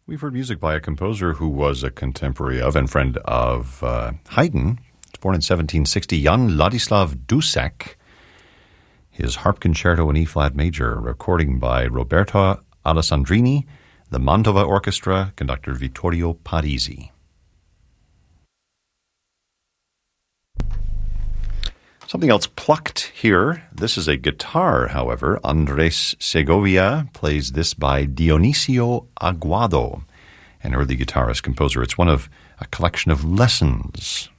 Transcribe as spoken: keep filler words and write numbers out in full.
We've heard music by a composer who was a contemporary of and friend of uh, Haydn. He was born in seventeen sixty, Jan Ladislav Dussek. His Harp Concerto in E-flat major, recording by Roberto Alessandrini, the Mantova Orchestra, conductor Vittorio Parisi. Something else plucked here. This is a guitar, however. Andres Segovia plays this by Dionisio Aguado, an early guitarist composer. It's one of a collection of lessons